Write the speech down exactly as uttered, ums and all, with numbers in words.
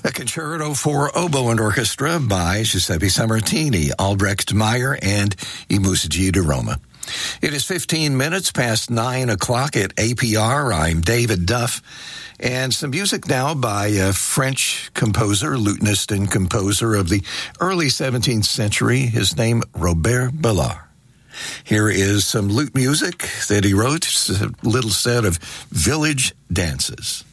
A concerto for oboe and orchestra by Giuseppe Sammartini, Albrecht Meyer, and I Musici di Roma. It is fifteen minutes past nine o'clock at A P R. I'm David Duff. And some music now by a French composer, lutenist, and composer of the early seventeenth century. His name, Robert Ballard. Here is some lute music that he wrote, a little set of village dances.